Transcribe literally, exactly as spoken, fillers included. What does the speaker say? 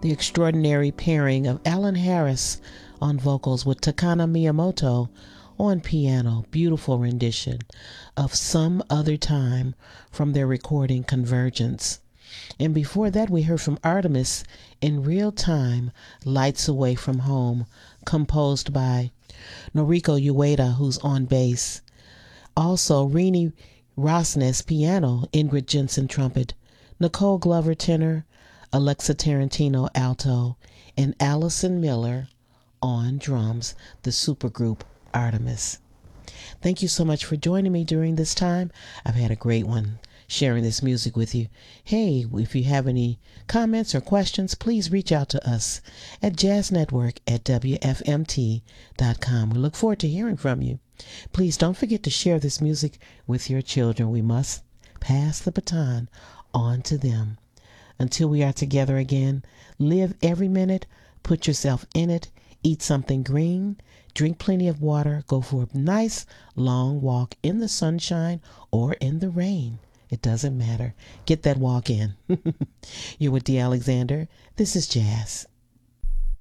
the extraordinary pairing of Alan Harris on vocals with Takana Miyamoto on piano. Beautiful rendition of Some Other Time from their recording Convergence. And before that, we heard from Artemis in Real Time, Lights Away from Home, composed by Noriko Ueda, who's on bass. Also, Rini Rosnes piano, Ingrid Jensen trumpet, Nicole Glover tenor, Alexa Tarantino alto, and Allison Miller on drums, the supergroup Artemis. Thank you so much for joining me during this time. I've had a great one sharing this music with you. Hey, if you have any comments or questions, please reach out to us at jazznetwork at w f m t dot com. We look forward to hearing from you. Please don't forget to share this music with your children. We must pass the baton on to them. Until we are together again, live every minute, put yourself in it, eat something green, drink plenty of water, go for a nice long walk in the sunshine or in the rain. It doesn't matter. Get that walk in. You're with Dee Alexander. This is Jazz.